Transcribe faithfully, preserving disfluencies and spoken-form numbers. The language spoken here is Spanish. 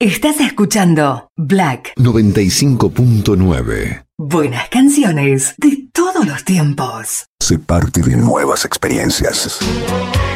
Estás escuchando Black noventa y cinco punto nueve. Buenas canciones de todos los tiempos. Sé parte de nuevas experiencias.